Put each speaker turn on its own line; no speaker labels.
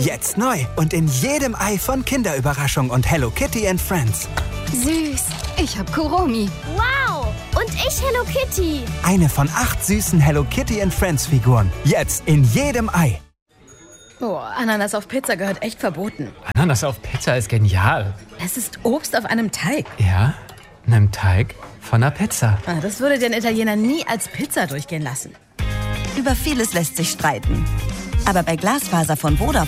Jetzt neu und in jedem Ei von Kinderüberraschung und Hello Kitty and Friends.
Süß. Ich hab Kuromi.
Wow. Und ich Hello Kitty.
Eine von 8 süßen Hello Kitty and Friends Figuren. Jetzt in jedem Ei.
Oh, Ananas auf Pizza gehört echt verboten.
Ananas auf Pizza ist genial.
Es ist Obst auf einem Teig.
Ja, einem Teig von einer Pizza.
Das würde den Italiener nie als Pizza durchgehen lassen.
Über vieles lässt sich streiten. Aber bei Glasfaser von Vodafone